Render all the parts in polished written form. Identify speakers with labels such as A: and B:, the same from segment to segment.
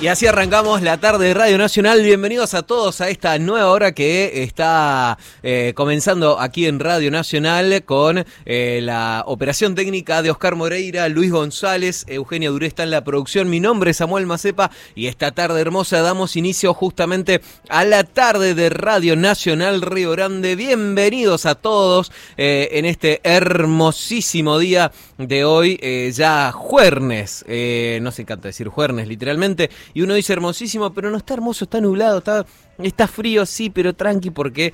A: Y así arrancamos la tarde de Radio Nacional. Bienvenidos a todos a esta nueva hora que está comenzando aquí en Radio Nacional con la operación técnica de Oscar Moreira, Luis González, Eugenia Duré está en la producción. Mi nombre es Samuel Macepa y esta tarde hermosa damos inicio justamente a la tarde de Radio Nacional Río Grande. Bienvenidos a todos en este hermosísimo día de hoy, ya jueves. Nos encanta decir jueves literalmente. Y uno dice hermosísimo, pero no está hermoso, está nublado, está frío, sí, pero tranqui, porque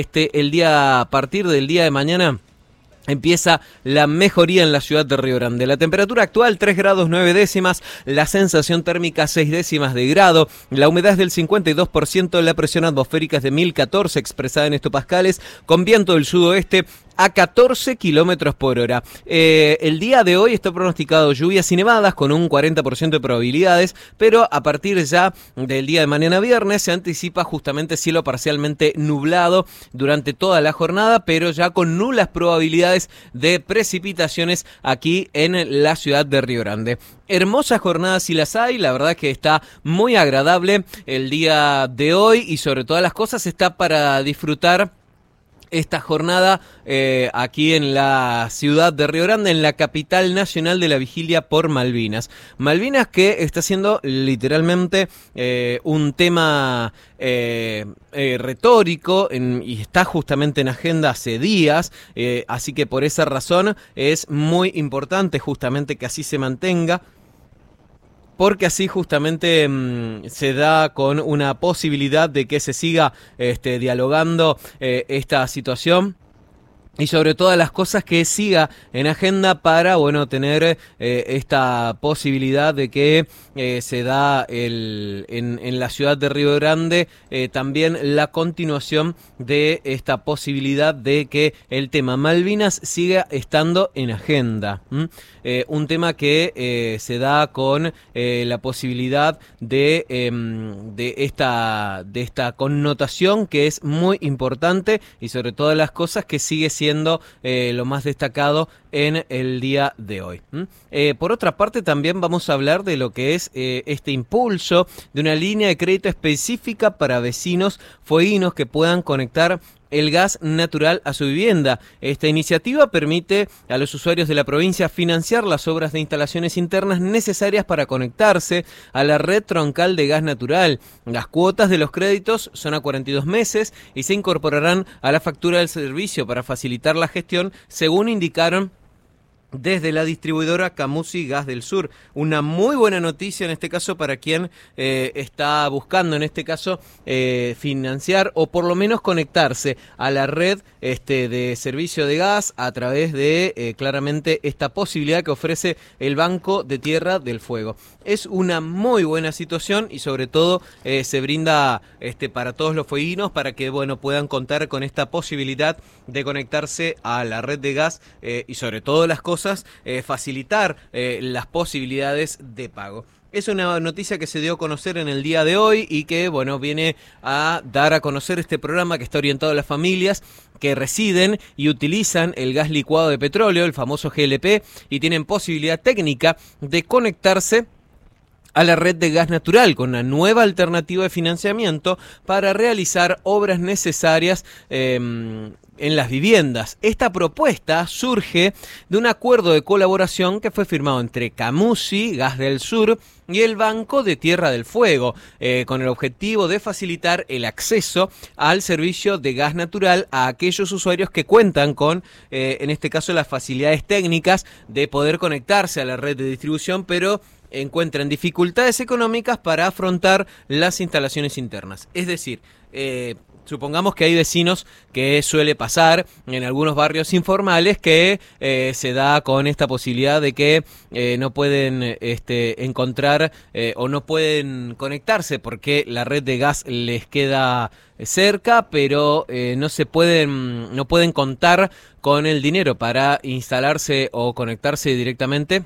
A: a partir del día de mañana empieza la mejoría en la ciudad de Río Grande. La temperatura actual 3 grados 9 décimas, la sensación térmica 6 décimas de grado, la humedad es del 52%, la presión atmosférica es de 1014 expresada en hectopascales, con viento del sudoeste a 14 kilómetros por hora. El día de hoy está pronosticado lluvias y nevadas con un 40% de probabilidades, pero a partir ya del día de mañana viernes se anticipa justamente cielo parcialmente nublado durante toda la jornada, pero ya con nulas probabilidades de precipitaciones aquí en la ciudad de Río Grande. Hermosas jornadas si las hay, la verdad que está muy agradable el día de hoy y sobre todas las cosas está para disfrutar esta jornada aquí en la ciudad de Río Grande, en la capital nacional de la vigilia por Malvinas. Malvinas que está siendo literalmente un tema retórico y está justamente en agenda hace días, así que por esa razón es muy importante justamente que así se mantenga. Porque así justamente se da con una posibilidad de que se siga dialogando esta situación. Y sobre todas las cosas que siga en agenda para, tener esta posibilidad de que se da en la ciudad de Río Grande también la continuación de esta posibilidad de que el tema Malvinas siga estando en agenda. Un tema que se da con la posibilidad de esta connotación que es muy importante y sobre todas las cosas que sigue siendo lo más destacado en el día de hoy. Por otra parte, también vamos a hablar de lo que es este impulso de una línea de crédito específica para vecinos fueguinos que puedan conectar el gas natural a su vivienda. Esta iniciativa permite a los usuarios de la provincia financiar las obras de instalaciones internas necesarias para conectarse a la red troncal de gas natural. Las cuotas de los créditos son a 42 meses y se incorporarán a la factura del servicio para facilitar la gestión, según indicaron desde la distribuidora Camusi Gas del Sur. Una muy buena noticia en este caso para quien está buscando en este caso financiar o por lo menos conectarse a la red de servicio de gas a través de claramente esta posibilidad que ofrece el Banco de Tierra del Fuego. Es una muy buena situación y sobre todo se brinda para todos los fueguinos para que puedan contar con esta posibilidad de conectarse a la red de gas y sobre todo las cosas facilitar las posibilidades de pago. Es una noticia que se dio a conocer en el día de hoy y que, viene a dar a conocer este programa que está orientado a las familias que residen y utilizan el gas licuado de petróleo, el famoso GLP, y tienen posibilidad técnica de conectarse a la red de gas natural con una nueva alternativa de financiamiento para realizar obras necesarias en las viviendas. Esta propuesta surge de un acuerdo de colaboración que fue firmado entre Camusi, Gas del Sur y el Banco de Tierra del Fuego, con el objetivo de facilitar el acceso al servicio de gas natural a aquellos usuarios que cuentan con, en este caso, las facilidades técnicas de poder conectarse a la red de distribución, pero encuentran dificultades económicas para afrontar las instalaciones internas. Es decir, supongamos que hay vecinos que suele pasar en algunos barrios informales que se da con esta posibilidad de que no pueden encontrar o no pueden conectarse porque la red de gas les queda cerca, pero no pueden contar con el dinero para instalarse o conectarse directamente.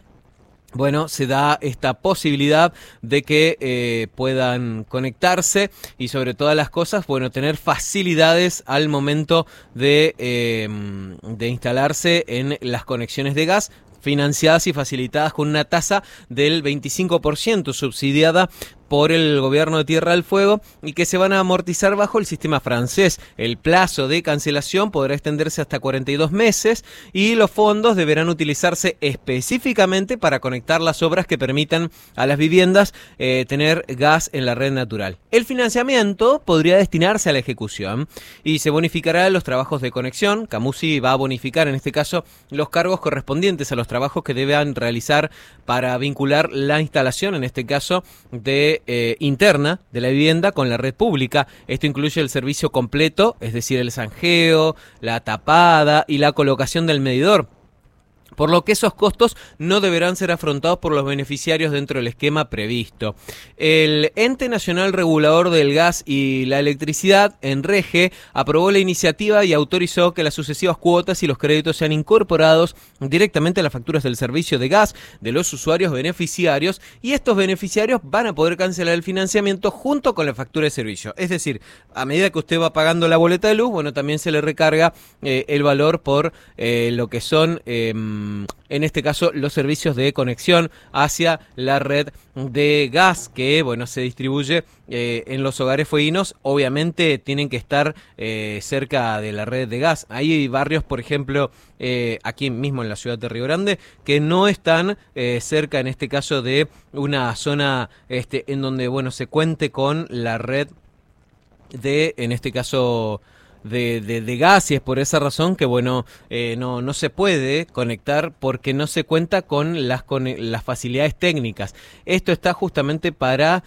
A: Se da esta posibilidad de que puedan conectarse y sobre todas las cosas, tener facilidades al momento de instalarse en las conexiones de gas, financiadas y facilitadas con una tasa del 25% subsidiada por el gobierno de Tierra del Fuego y que se van a amortizar bajo el sistema francés. El plazo de cancelación podrá extenderse hasta 42 meses y los fondos deberán utilizarse específicamente para conectar las obras que permitan a las viviendas tener gas en la red natural. El financiamiento podría destinarse a la ejecución y se bonificará los trabajos de conexión. Camusi va a bonificar en este caso los cargos correspondientes a los trabajos que deban realizar para vincular la instalación, en este caso de interna de la vivienda con la red pública. Esto incluye el servicio completo, es decir, el zanjeo, la tapada y la colocación del medidor, por lo que esos costos no deberán ser afrontados por los beneficiarios dentro del esquema previsto. El Ente Nacional Regulador del Gas y la Electricidad, ENREGE, aprobó la iniciativa y autorizó que las sucesivas cuotas y los créditos sean incorporados directamente a las facturas del servicio de gas de los usuarios beneficiarios, y estos beneficiarios van a poder cancelar el financiamiento junto con la factura de servicio. Es decir, a medida que usted va pagando la boleta de luz, bueno, también se le recarga el valor por lo que son en este caso los servicios de conexión hacia la red de gas que, bueno, se distribuye en los hogares fueguinos. Obviamente tienen que estar cerca de la red de gas. Hay barrios, por ejemplo, aquí mismo en la ciudad de Río Grande, que no están cerca, en este caso, de una zona en donde, bueno, se cuente con la red de, en este caso, de gas, y es por esa razón que, bueno, no se puede conectar porque no se cuenta con las facilidades técnicas. Esto está justamente para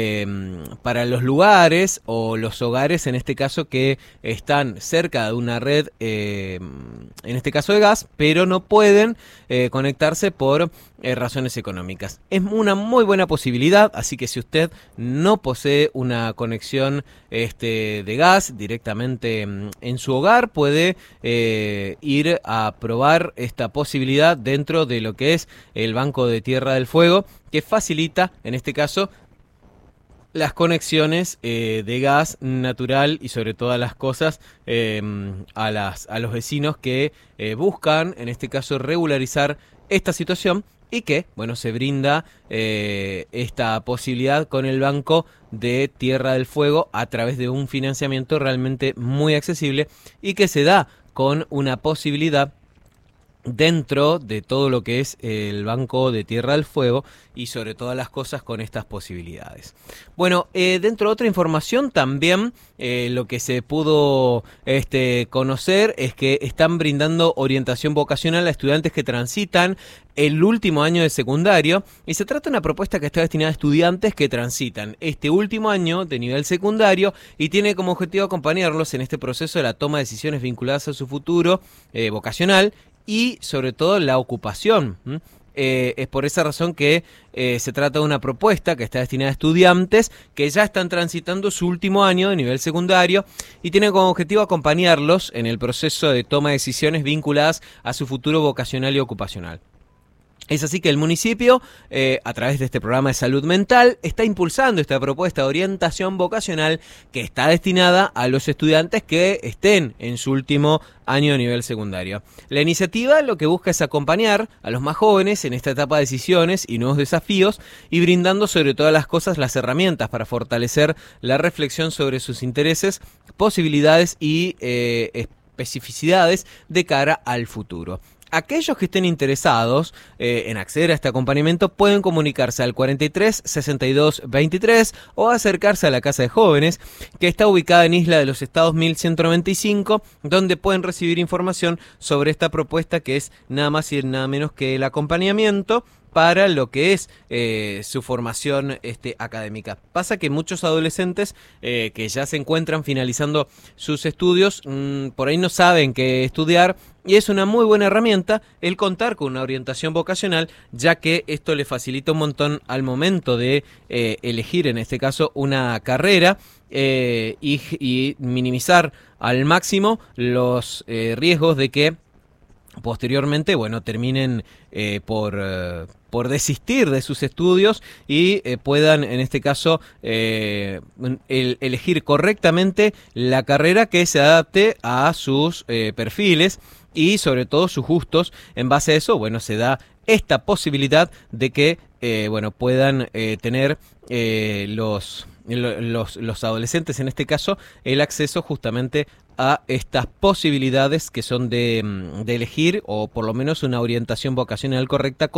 A: los lugares o los hogares, en este caso, que están cerca de una red, en este caso de gas, pero no pueden conectarse por razones económicas. Es una muy buena posibilidad, así que si usted no posee una conexión de gas directamente en su hogar, puede ir a probar esta posibilidad dentro de lo que es el Banco de Tierra del Fuego, que facilita, en este caso, las conexiones de gas natural y, sobre todas las cosas, a los vecinos que buscan, en este caso, regularizar esta situación, y que, bueno, se brinda esta posibilidad con el Banco de Tierra del Fuego a través de un financiamiento realmente muy accesible y que se da con una posibilidad dentro de todo lo que es el Banco de Tierra del Fuego, y sobre todas las cosas con estas posibilidades. Bueno, dentro de otra información también, lo que se pudo conocer es que están brindando orientación vocacional a estudiantes que transitan el último año de secundario, y se trata de una propuesta que está destinada a estudiantes que transitan este último año de nivel secundario y tiene como objetivo acompañarlos en este proceso de la toma de decisiones vinculadas a su futuro vocacional y, sobre todo, la ocupación. Es por esa razón que se trata de una propuesta que está destinada a estudiantes que ya están transitando su último año de nivel secundario y tiene como objetivo acompañarlos en el proceso de toma de decisiones vinculadas a su futuro vocacional y ocupacional. Es así que el municipio, a través de este programa de salud mental, está impulsando esta propuesta de orientación vocacional que está destinada a los estudiantes que estén en su último año de nivel secundario. La iniciativa lo que busca es acompañar a los más jóvenes en esta etapa de decisiones y nuevos desafíos, y brindando sobre todas las cosas las herramientas para fortalecer la reflexión sobre sus intereses, posibilidades y especificidades de cara al futuro. Aquellos que estén interesados en acceder a este acompañamiento pueden comunicarse al 43 62 23 o acercarse a la Casa de Jóvenes, que está ubicada en Isla de los Estados 1195, donde pueden recibir información sobre esta propuesta, que es nada más y nada menos que el acompañamiento para lo que es su formación académica. Pasa que muchos adolescentes que ya se encuentran finalizando sus estudios, por ahí no saben qué estudiar, y es una muy buena herramienta el contar con una orientación vocacional, ya que esto le facilita un montón al momento de elegir, en este caso, una carrera, y minimizar al máximo los riesgos de que posteriormente, bueno, terminen por desistir de sus estudios y puedan, en este caso, elegir correctamente la carrera que se adapte a sus perfiles y sobre todo sus gustos. En base a eso, bueno, se da esta posibilidad de que bueno, puedan tener los adolescentes, en este caso, el acceso justamente a estas posibilidades que son de elegir, o por lo menos una orientación vocacional correcta